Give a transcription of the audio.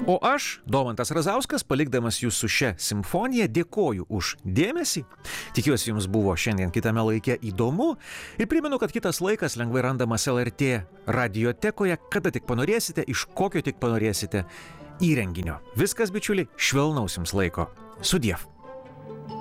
O aš, Domantas Razauskas, palikdamas jūs su šia simfonija, dėkoju už dėmesį. Tikiuosi, jums buvo šiandien kitame laike įdomu. Ir primenu, kad kitas laikas lengvai randamas LRT radiotekoje, kada tik panorėsite, iš kokio tik panorėsite įrenginio. Viskas, bičiuliai, švelnaus jums laiko. Sudiev.